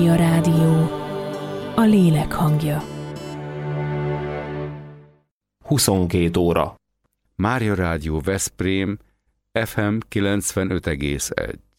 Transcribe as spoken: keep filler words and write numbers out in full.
A rádió, a lélek hangja. huszonkét óra. Mária Rádió Veszprém, ef em kilencvenöt egész egy.